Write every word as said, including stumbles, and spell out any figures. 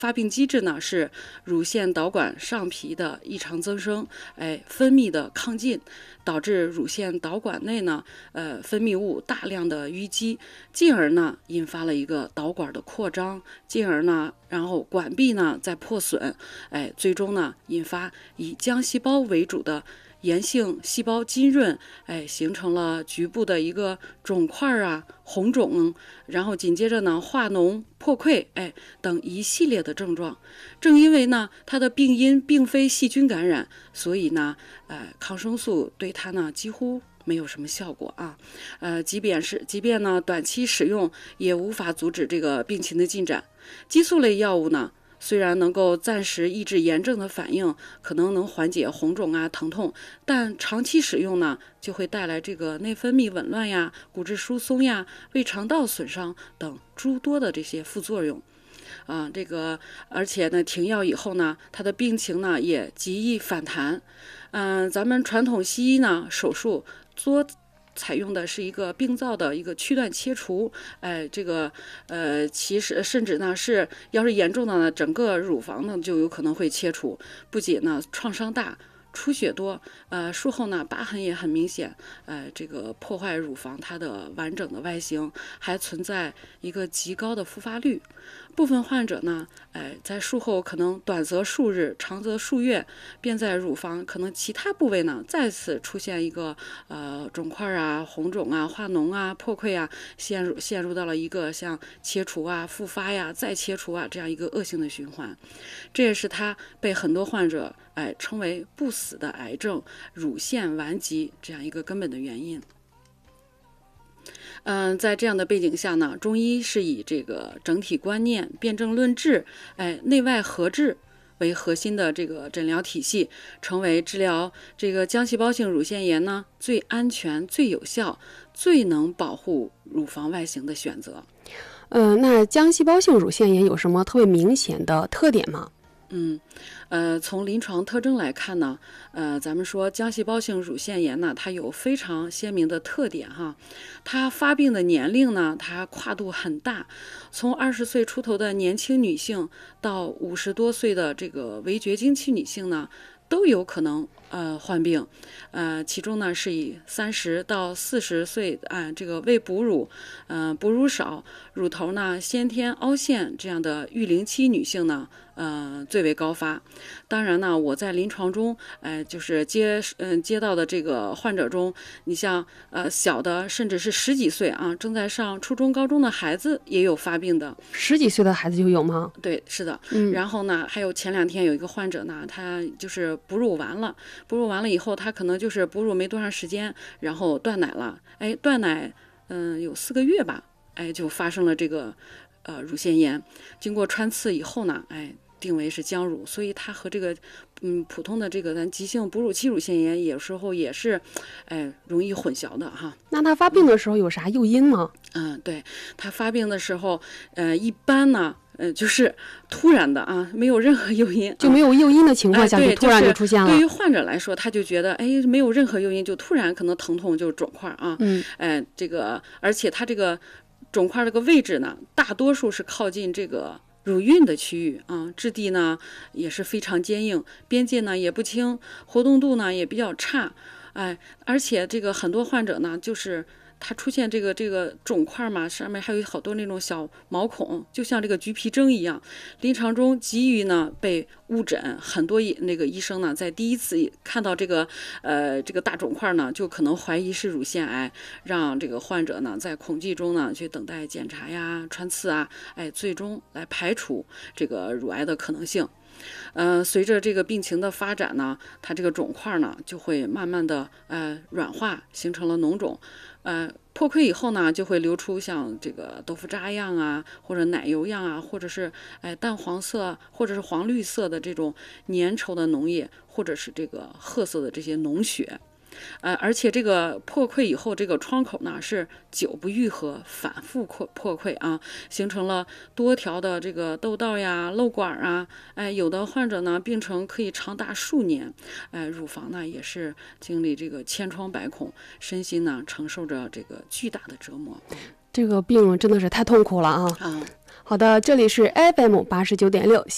发病机制呢是乳腺导管上皮的异常增生，哎，分泌的亢进，导致乳腺导管内呢，呃，分泌物大量的淤积，进而呢引发了一个导管的扩张，进而呢，然后管壁呢再破损，哎，最终呢引发以浆细胞为主的炎性细胞浸润，哎，形成了局部的一个肿块啊、红肿，然后紧接着呢化脓、破溃，哎，等一系列的症状。正因为呢它的病因并非细菌感染，所以呢，呃，抗生素对它呢几乎没有什么效果啊。呃，即便是即便呢短期使用，也无法阻止这个病情的进展。激素类药物呢，虽然能够暂时抑制炎症的反应，可能能缓解红肿啊、疼痛，但长期使用呢，就会带来这个内分泌紊乱呀、骨质疏松呀、胃肠道损伤等诸多的这些副作用。啊，这个而且呢，停药以后呢，他的病情呢也极易反弹。嗯、呃，咱们传统西医呢，手术多采用的是一个病灶的一个区段切除，哎，这个呃，其实甚至呢是，要是严重的呢，整个乳房呢就有可能会切除，不仅呢创伤大，出血多，呃，术后呢疤痕也很明显，呃，这个破坏乳房它的完整的外形，还存在一个极高的复发率。部分患者呢，哎，在术后可能短则数日，长则数月，便在乳房可能其他部位呢再次出现一个呃肿块啊、红肿啊、化脓啊、破溃啊，陷入陷入到了一个像切除啊、复发呀、再切除啊这样一个恶性的循环。这也是他被很多患者哎称为不死的癌症、乳腺顽疾这样一个根本的原因。嗯，在这样的背景下呢，中医是以这个整体观念、辨证论治，哎，内外合治为核心的这个诊疗体系，成为治疗这个浆细胞性乳腺炎呢最安全、最有效、最能保护乳房外形的选择。 呃，那浆细胞性乳腺炎有什么特别明显的特点吗？ 嗯，呃，从临床特征来看呢，呃，咱们说浆细胞性乳腺炎呢，它有非常鲜明的特点哈。它发病的年龄呢，它跨度很大，从二十岁出头的年轻女性到五十多岁的这个围绝经期女性呢，都有可能呃患病。呃，其中呢是以三十到四十岁啊、呃，这个未哺乳，呃，哺乳少，乳头呢先天凹陷这样的育龄期女性呢。呃，最为高发。当然呢，我在临床中，呃，就是接嗯、呃、接到的这个患者中，你像呃小的甚至是十几岁啊，正在上初中、高中的孩子也有发病的。 十几岁的孩子就有吗？ 对，是的。 嗯， 然后呢，还有前两天有一个患者呢，他就是哺乳完了，哺乳完了以后，他可能就是哺乳没多长时间，然后断奶了。哎，断奶，嗯、呃，有四个月吧，哎，就发生了这个呃乳腺炎。经过穿刺以后呢，哎。定为是浆乳，所以它和这个嗯普通的这个咱急性哺乳期乳腺炎有时候也是，哎，容易混淆的哈。 那它发病的时候有啥诱因吗？ 嗯，对，它发病的时候，呃，一般呢，呃，就是突然的啊，没有任何诱因， 就没有诱因的情况下、 啊、 就突然就出现了。 对于患者来说，他就觉得哎，没有任何诱因，就突然可能疼痛就是肿块啊， 嗯， 哎，这个而且它这个肿块这个位置呢，大多数是靠近这个。乳晕的区域啊，质地呢也是非常坚硬，边界呢也不清，活动度呢也比较差，哎，而且这个很多患者呢，就是它出现这个这个肿块嘛，上面还有好多那种小毛孔，就像这个橘皮征一样。临床中急于呢被误诊，很多那个医生呢在第一次看到这个呃这个大肿块呢，就可能怀疑是乳腺癌，让这个患者呢在恐惧中呢去等待检查呀、穿刺啊，哎，最终来排除这个乳癌的可能性。呃，随着这个病情的发展呢，它这个肿块呢就会慢慢的呃软化，形成了脓肿。呃，破溃以后呢，就会流出像这个豆腐渣样啊，或者奶油样啊，或者是哎淡黄色或者是黄绿色的这种粘稠的脓液，或者是这个褐色的这些脓血。呃，而且这个破溃以后，这个创口呢是久不愈合，反复破破溃啊，形成了多条的这个痘痘呀、瘘管啊，哎，有的患者呢病程可以长达数年，哎，乳房呢也是经历这个千疮百孔，身心呢承受着这个巨大的折磨。 这个病真的是太痛苦了啊！ 啊， 好的，这里是 F M 八十九点六。